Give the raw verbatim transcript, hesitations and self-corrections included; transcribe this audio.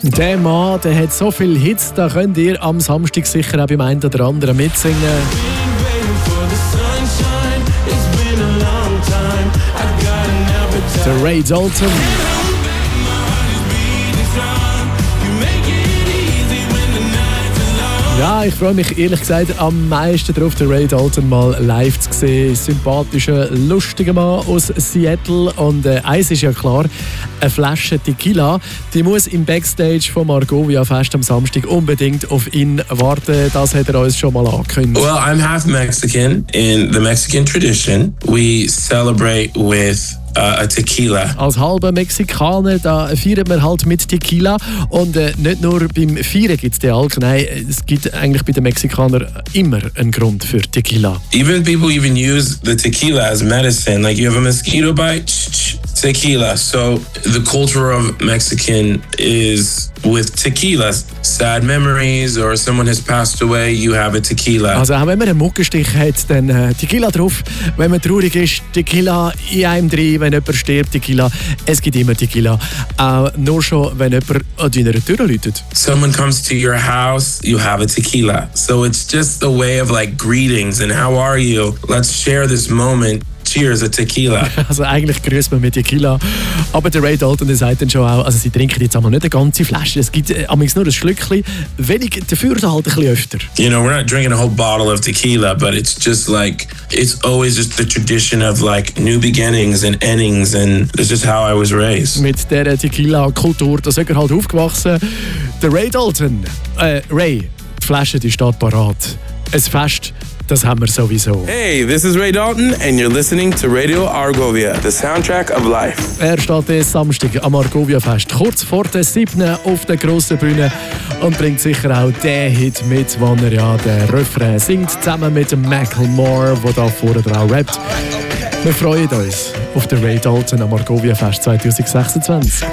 Der Mann, der hat so viele Hits, da könnt ihr am Samstag sicher auch beim einen oder anderen mitsingen. Der Ray Dalton. Ja, ich freue mich ehrlich gesagt am meisten darauf, den Ray Dalton mal live zu sehen. Sympathischer, lustiger Mann aus Seattle. Und äh, eins ist ja klar, eine Flasche Tequila, die muss im Backstage vom Argovia Fest am Samstag unbedingt auf ihn warten. Das hat er uns schon mal angekündigt. Well, I'm half Mexican. In the Mexican tradition, we celebrate with Uh, a tequila. Als halber Mexikaner, da feiert man halt mit Tequila. Und äh, nicht nur beim Feiern gibt es den Alk, nein, es gibt eigentlich bei den Mexikanern immer einen Grund für Tequila. Even people even use the tequila as medicine. Like you have a mosquito bite, tequila. So the culture of Mexican is with tequila. Sad memories or someone has passed away, you have a tequila. Also auch wenn man einen Muckenstich hat, dann äh, Tequila drauf. Wenn man traurig ist, Tequila in einem drin. Wenn jemand stirbt, Tequila. Es gibt immer Tequila. Auch nur schon, wenn jemand an deiner Tür läutet. Someone comes to your house, you have a tequila. So it's just a way of like greetings and how are you? Let's share this moment. Cheers, a Tequila. Also eigentlich grüßt man mit Tequila. Aber der Ray Dalton, der sagt dann schon auch, also sie trinken jetzt einmal nicht eine ganze Flasche. Es gibt äh, nur ein Schlückchen. Wenig, dafür halt ein bisschen öfter. You know, we're not drinking a whole bottle of tequila, but it's just like, it's always just the tradition of like new beginnings and endings, and it's just how I was raised. Mit dieser Tequila-Kultur, da ist er halt aufgewachsen. Der Ray Dalton, äh, Ray, die Flasche, die steht parat. Ein Fest, das haben wir sowieso. Hey, this is Ray Dalton and you're listening to Radio Argovia, the soundtrack of life. Er steht diesen Samstag am Argovia Fest, kurz vor der siebten auf der grossen Bühne und bringt sicher auch den Hit mit, wo er ja den Refrain singt, zusammen mit dem Macklemore, der da vorne drauf rappt. Wir freuen uns auf den Ray Dalton am Argovia Fest zwanzig sechsundzwanzig.